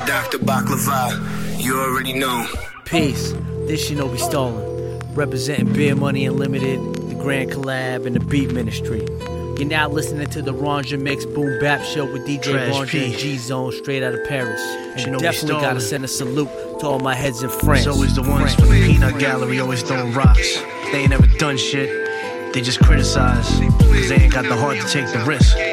Dr. Baklava, you already know. Peace, this you know we stolen. Representing Beer Money Unlimited, the Grand Collab, and the Beat Ministry. You're now listening to the Ranja Mix Boom Bap Show with DJ Trash Ranja P. and G-Zone straight out of Paris. And You know we definitely gotta stolen. send a salute to all my heads in France. It's always the ones from the peanut gallery always throwing rocks. They ain't never done shit. They just criticize, cause they ain't got the heart to take the risk.